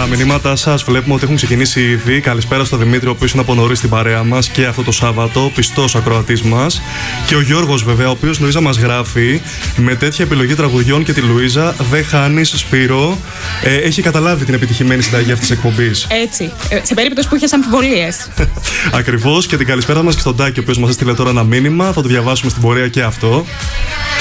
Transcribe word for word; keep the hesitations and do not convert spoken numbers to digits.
μηνύματά σας βλέπουμε ότι έχουν ξεκινήσει ήδη. Καλησπέρα στο Δημήτρη, ο οποίος είναι από νωρίς στην παρέα μας και αυτό το Σάββατο, πιστός ακροατής μας. Και ο Γιώργος, βέβαια, ο οποίος Λουίζα μας γράφει: με τέτοια επιλογή τραγουδιών και τη Λουίζα δεν χάνεις, Σπύρο. Ε, έχει καταλάβει την επιτυχημένη συνταγή αυτής της εκπομπής. Έτσι. Ε, σε περίπτωση που είχες αμφιβολίες. Ακριβώς. Και την καλησπέρα μας και στον Τάκη, ο οποίος μας έστειλε τώρα ένα μήνυμα. Θα το διαβάσουμε στην πορεία και αυτό.